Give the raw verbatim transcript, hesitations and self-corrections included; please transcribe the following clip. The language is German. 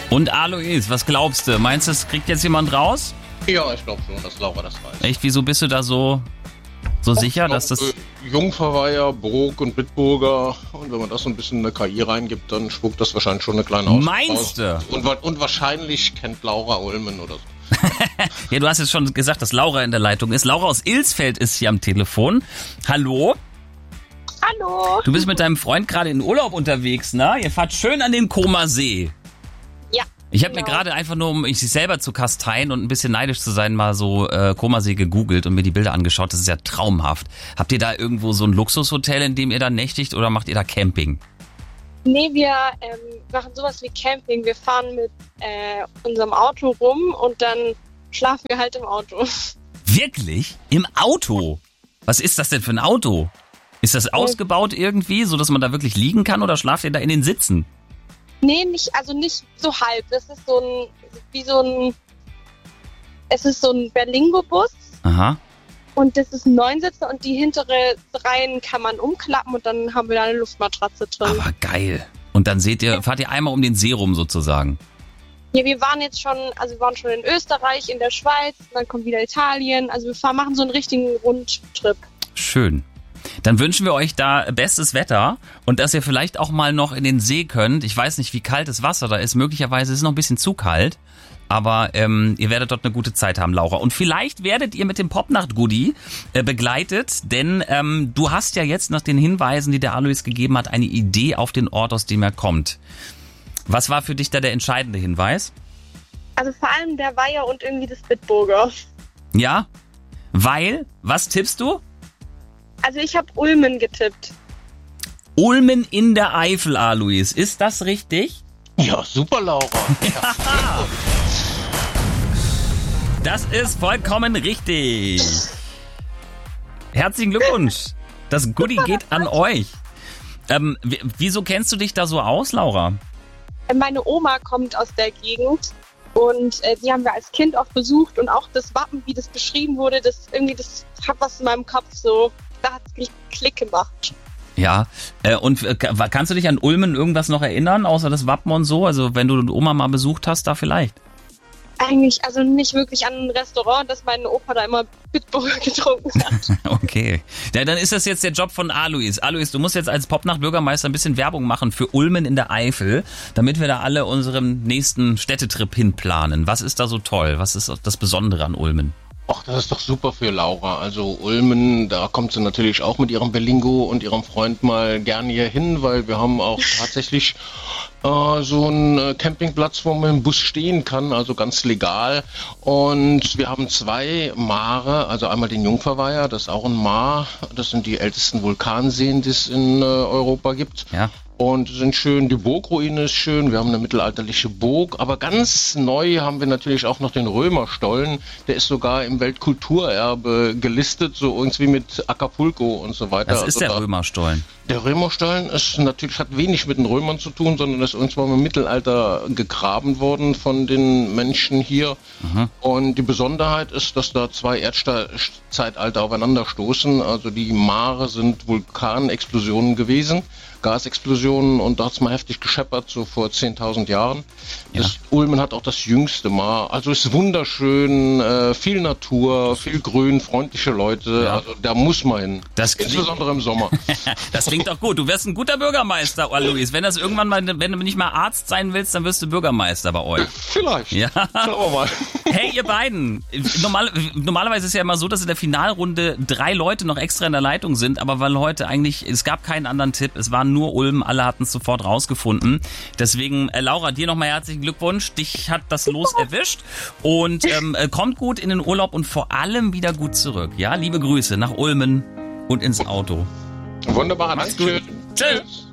Und Alois, was glaubst du? Meinst du, es kriegt jetzt jemand raus? Ja, ich glaube schon, dass Laura das weiß. Echt? Wieso bist du da so, so Och, sicher, glaub, dass das... Äh, Jungverweiher, Burg und Bitburger. Und wenn man das so ein bisschen in eine K I reingibt, dann spuckt das wahrscheinlich schon eine kleine Aus. Meinst du? Und, und wahrscheinlich kennt Laura Ulmen oder so. Ja, du hast jetzt schon gesagt, dass Laura in der Leitung ist. Laura aus Ilsfeld ist hier am Telefon. Hallo? Hallo. Du bist mit deinem Freund gerade in Urlaub unterwegs, ne? Ihr fahrt schön an den Comer See. Ja. Ich habe genau. mir gerade einfach nur, um sich selber zu kasteien und ein bisschen neidisch zu sein, mal so äh, Comer See gegoogelt und mir die Bilder angeschaut. Das ist ja traumhaft. Habt ihr da irgendwo so ein Luxushotel, in dem ihr da nächtigt, oder macht ihr da Camping? Nee, wir ähm, machen sowas wie Camping. Wir fahren mit äh, unserem Auto rum und dann schlafen wir halt im Auto. Wirklich? Im Auto? Was ist das denn für ein Auto? Ist das ausgebaut irgendwie, so dass man da wirklich liegen kann, oder schlaft ihr da in den Sitzen? Nee, nicht, also nicht so halb. Das ist so ein, wie so ein, es ist so ein Berlingo-Bus. Aha. Und das ist ein Neunsitzer und die hintere Reihen kann man umklappen und dann haben wir da eine Luftmatratze drin. Aber geil. Und dann seht ihr, fahrt ihr einmal um den See rum sozusagen? Ja, wir waren jetzt schon, also wir waren schon in Österreich, in der Schweiz, dann kommt wieder Italien. Also wir fahren, machen so einen richtigen Rundtrip. Schön. Dann wünschen wir euch da bestes Wetter und dass ihr vielleicht auch mal noch in den See könnt. Ich weiß nicht, wie kalt das Wasser da ist. Möglicherweise ist es noch ein bisschen zu kalt. Aber ähm, ihr werdet dort eine gute Zeit haben, Laura. Und vielleicht werdet ihr mit dem Popnacht-Goodie äh, begleitet, denn ähm, du hast ja jetzt nach den Hinweisen, die der Alois gegeben hat, eine Idee auf den Ort, aus dem er kommt. Was war für dich da der entscheidende Hinweis? Also vor allem der Weiher und irgendwie das Bitburger. Ja? Weil? Was tippst du? Also ich habe Ulmen getippt. Ulmen in der Eifel, Alois. Ist das richtig? Ja, super, Laura. Ja. Das ist vollkommen richtig. Herzlichen Glückwunsch. Das Goodie geht an euch. Ähm, w- wieso kennst du dich da so aus, Laura? Meine Oma kommt aus der Gegend und äh, die haben wir als Kind auch besucht und auch das Wappen, wie das beschrieben wurde, das irgendwie, das hat was in meinem Kopf so, da hat es Klick gemacht. Ja, äh, und äh, kannst du dich an Ulmen irgendwas noch erinnern, außer das Wappen und so? Also wenn du Oma mal besucht hast, da vielleicht? Eigentlich, also nicht wirklich an ein Restaurant, dass mein Opa da immer Bitburger getrunken hat. Okay. Ja, dann ist das jetzt der Job von Alois. Alois, du musst jetzt als Popnacht-Bürgermeister ein bisschen Werbung machen für Ulmen in der Eifel, damit wir da alle unseren nächsten Städtetrip hinplanen. Was ist da so toll? Was ist das Besondere an Ulmen? Ach, das ist doch super für Laura. Also Ulmen, da kommt sie natürlich auch mit ihrem Berlingo und ihrem Freund mal gerne hier hin, weil wir haben auch tatsächlich äh, so einen äh, Campingplatz, wo man im Bus stehen kann, also ganz legal. Und wir haben zwei Mare, also einmal den Jungverweiher, das ist auch ein Maar, das sind die ältesten Vulkanseen, die es in äh, Europa gibt. Ja. Und sind schön, die Burgruine ist schön, wir haben eine mittelalterliche Burg, aber ganz neu haben wir natürlich auch noch den Römerstollen, der ist sogar im Weltkulturerbe gelistet, so irgendwie mit Acapulco und so weiter. Das ist also der da, Römerstollen. Der Römerstollen ist natürlich, hat wenig mit den Römern zu tun, sondern ist irgendwann im Mittelalter gegraben worden von den Menschen hier. Mhm. Und die Besonderheit ist, dass da zwei Erdzeitalter aufeinanderstoßen, also die Mare sind Vulkanexplosionen gewesen. Gasexplosionen, und da hat es mal heftig gescheppert, so vor zehntausend Jahren. Ja. Das Ulmen hat auch das jüngste Maar, also ist wunderschön, äh, viel Natur, viel Grün, freundliche Leute, ja. Also da muss man hin, das insbesondere im Sommer. Das klingt doch gut, du wirst ein guter Bürgermeister, Alois. Wenn das irgendwann mal, wenn du nicht mal Arzt sein willst, dann wirst du Bürgermeister bei euch. Vielleicht, ja. Schauen wir mal. Hey, ihr beiden, Normal, normalerweise ist es ja immer so, dass in der Finalrunde drei Leute noch extra in der Leitung sind, aber weil heute eigentlich, es gab keinen anderen Tipp, es waren nur Ulm, alle hatten es sofort rausgefunden. Deswegen, äh, Laura, dir nochmal herzlichen Glückwunsch. Dich hat das Los erwischt und ähm, kommt gut in den Urlaub und vor allem wieder gut zurück. Ja, liebe Grüße nach Ulmen und ins Auto. Wunderbar, Macht's danke. Gut. Tschüss.